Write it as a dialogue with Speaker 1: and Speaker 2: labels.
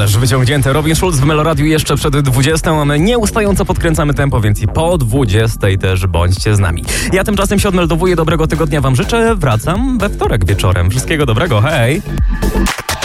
Speaker 1: Ależ wyciągnięte. Robin Schulz w Meloradiu jeszcze przed 20, a my nieustająco podkręcamy tempo, więc i po 20 też bądźcie z nami. Ja tymczasem się odmeldowuję, dobrego tygodnia wam życzę. Wracam we wtorek wieczorem. Wszystkiego dobrego, hej!